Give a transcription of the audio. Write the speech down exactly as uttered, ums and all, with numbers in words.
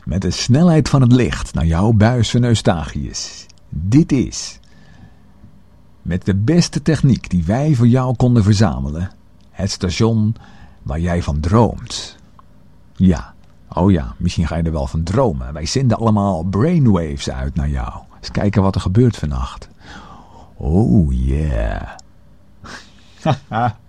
met de snelheid van het licht naar jouw buis van Eustachius. Dit is, met de beste techniek die wij voor jou konden verzamelen, het station waar jij van droomt. Ja, oh ja, misschien ga je er wel van dromen. Wij zenden allemaal brainwaves uit naar jou. Eens kijken wat er gebeurt vannacht. Oh yeah. Haha.